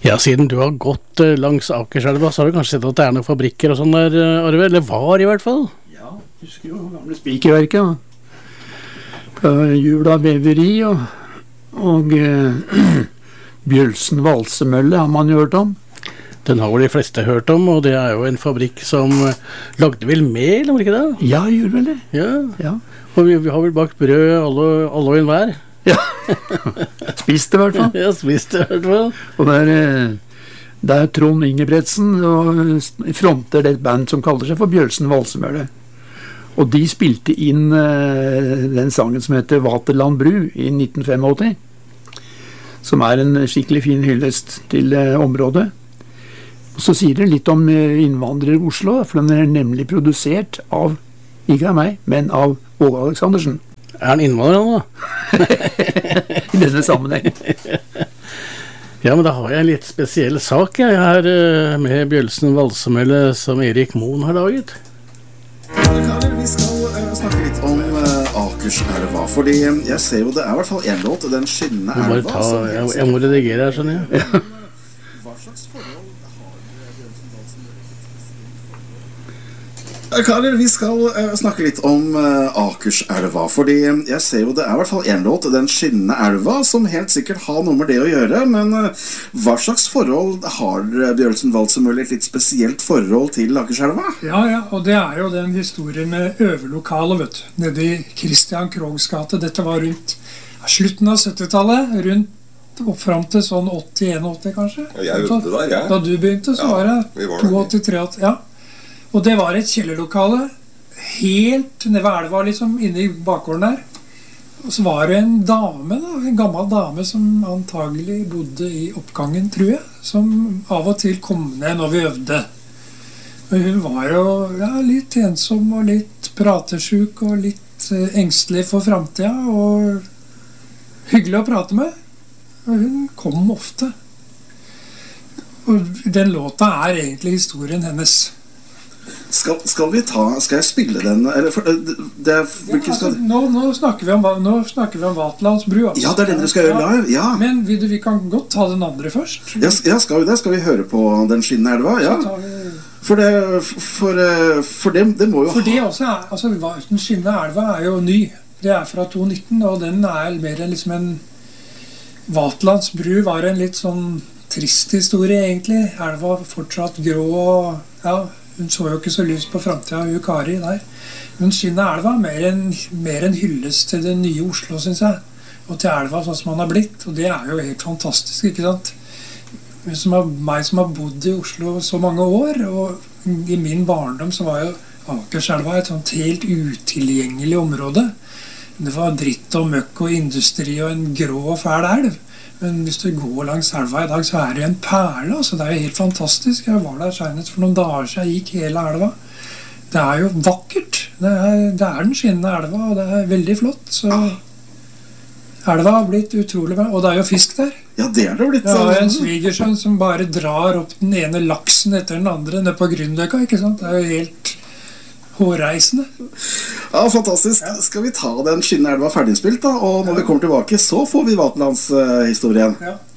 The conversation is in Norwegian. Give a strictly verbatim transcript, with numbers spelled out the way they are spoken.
Ja, siden du har gått eh, langs Akerselva, så har du kanskje sett at det er noen fabrikker og sånn der, eh, Arve? Eller var i hvert fall? Ja, husker jo gamle spikerverket, da. Jula Veveri og, og eh, Bjølsen Valsemølle har man jo hørt om. Den har vel de fleste hørt om, og det er jo en fabrikk som eh, lagde vel mel, var det ikke det? Ja, gjorde vel det. Ja, Ja, og vi, vi har vel bakt brød alle, alle og enhver. ja. Spiste i hvert fall. Ja, spiste i hvert fall. Og der, eh, der Trond Ingebretsen og fronter det et band som kaller seg for Bjølsen Valsemølle. Og de spilte inn eh, den sangen som heter Vaterland Bru i nitten åttifem, som er en skikkelig fin hyllest til eh, området. Og så sier det litt om eh, innvandrere i Oslo, for den er nemlig produsert av, ikke av meg, men av Åge Aleksandersen. Er han innvandrer nå? I denne sammenheng. Ja, men da har jeg en litt spesiell sak jeg her eh, med Bjølsen Valsemølle som Erik Moen har laget. Karer, vi skal uh, snakke litt om uh, Akerselva, fordi jeg ser jo det er i hvert fall en låt, den skinnende Du må elva. ta, som jeg, helt jeg må redigere her, skjønner jeg. sikkert- Hva slags forhold har Bjørnsen Valsemølle? Karer, vi skal uh, snakke litt om uh, Akerselva, fordi jeg ser jo det er i hvert fall en låt, den skinnende elva, som helt sikkert har noe med det å gjøre, men uh, hva slags forhold har uh, Bjørnsen Valsemølle et litt spesielt forhold til Akerselva? Ja, ja, og det er jo den historien med øverlokalet, vet du, nede i Christian Kroghs gate. Dette var rundt slutten av syttitallet, rundt opp frem til sånn åtti-en åtti kanskje. Jeg øvde der, jeg. Da du begynte, så Ja, var vi det var der. åtti-to, tre-åtti, ja. Og det var et kjellerlokale, helt nede ved elva, liksom, inne i bakgården der. Og så var det en dame, da, en gammel dame som antagelig bodde i oppgangen, tror jeg, som av og til kom ned når vi øvde. Og hun var jo ja, litt ensom og litt pratesyk og litt eh, engstelig for fremtiden, og hyggelig å prate med. Og hun kom ofte. Og den låta er egentlig historien hennes. Skal, skal vi ta, skal jeg spille den, eller for, det, det, Ja, hvilken altså, skal... nå, nå snakker vi om, nå snakker vi om Vaterlands bru. Altså. Ja, det er den dere skal gjøre live, ja. Men vil du, vi kan godt ta den andre først. Ja, s- ja, skal vi det? Skal vi høre på den skinnende elva? Ja. Så tar vi... For det, for, eh, for det, det må jo For det ha... også er, altså hva- den skinnende elva er jo ny. Det er fra to nitten, og den er mer enn liksom en... Vaterlands bru var en litt sånn trist historie egentlig. Elva var fortsatt grå, og ja, hun så jo ikke så lyst på fremtiden, hun Kari der. Men skinnende elva er mer en, mer en hyllest til det nye Oslo, synes jeg. Og til elva sånn som han har blitt, og det er jo helt fantastisk, ikke sant? Som har, meg som har bodd i Oslo så mange år, og i min barndom så var jo Akerselva et sånt helt utilgjengelig område. Det var dritt og møkk og industri og en grå og fæl elv. Men hvis du går langs elva i dag, så er det en perle. Altså, det er jo helt fantastisk. Jeg var der senest for noen dager siden. Jeg gikk hele elva. Det er jo vakkert. Det er, det er den skinnende elva, og det er veldig flott. Så elva har blitt utrolig bra. Og det er jo fisk der. Ja, det er det blitt. Jeg har sånn. en svigersønn som bare drar opp den ene laksen etter den andre nede på Grünerløkka, ikke sant? Det er jo helt hårreisende. Ja, fantastisk. Skal vi ta den skinnende elva ferdigspilt da? Og når vi kommer tilbake, så får vi Vaterlands eh, historien. Ja.